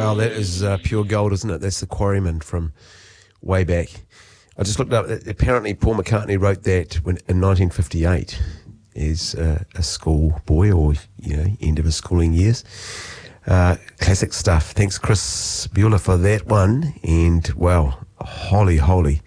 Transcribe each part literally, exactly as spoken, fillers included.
Wow, that is uh, pure gold, isn't it? That's the Quarrymen from way back. I just looked up. Apparently, Paul McCartney wrote that when, in nineteen fifty-eight, as uh, a school boy, or you know, end of his schooling years. Uh, classic stuff. Thanks, Chris Bueller, for that one. And wow, holy, holy!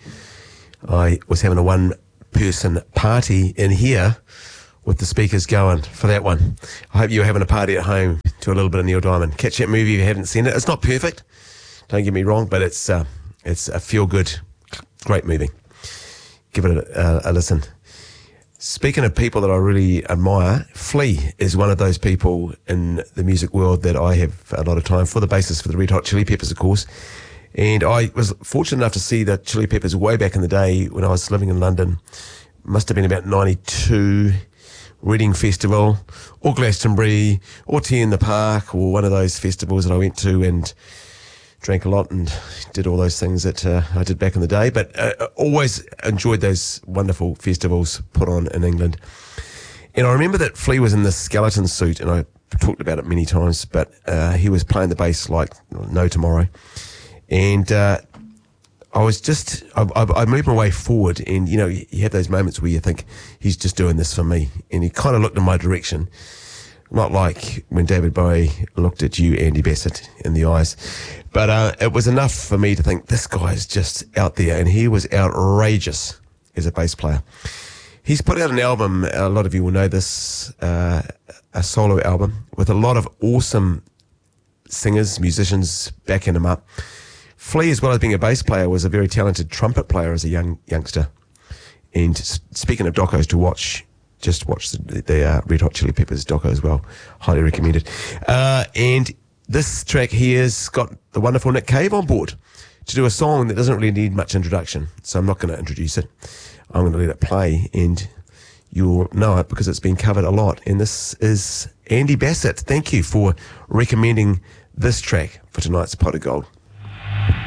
I was having a one-person party in here with the speakers going for that one. I hope you're having a party at home to a little bit of Neil Diamond. Catch that movie if you haven't seen it. It's not perfect, don't get me wrong, but it's uh, it's a feel-good, great movie. Give it a, a, a listen. Speaking of people that I really admire, Flea is one of those people in the music world that I have a lot of time for, the bassist for the Red Hot Chili Peppers, of course. And I was fortunate enough to see the Chili Peppers way back in the day when I was living in London. Must have been about ninety-two, Reading Festival, or Glastonbury, or Tea in the Park, or one of those festivals that I went to and drank a lot and did all those things that uh, I did back in the day. But uh, always enjoyed those wonderful festivals put on in England. And I remember that Flea was in this skeleton suit, and I talked about it many times, but uh, he was playing the bass like no tomorrow. And uh, I was just, I, I, I moved my way forward, and, you know, you, you have those moments where you think, he's just doing this for me. And he kind of looked in my direction, not like when David Bowie looked at you, Andy Bassett, in the eyes. But uh, it was enough for me to think, this guy is just out there, and he was outrageous as a bass player. He's put out an album, a lot of you will know this, uh, a solo album, with a lot of awesome singers, musicians backing him up. Flea, as well as being a bass player, was a very talented trumpet player as a young youngster. And speaking of docos to watch, just watch the, the uh, Red Hot Chili Peppers doco as well. Highly recommended. Uh, and this track here's got the wonderful Nick Cave on board to do a song that doesn't really need much introduction. So I'm not going to introduce it. I'm going to let it play, and you'll know it because it's been covered a lot. And this is Andy Bassett. Thank you for recommending this track for tonight's Pot of Gold.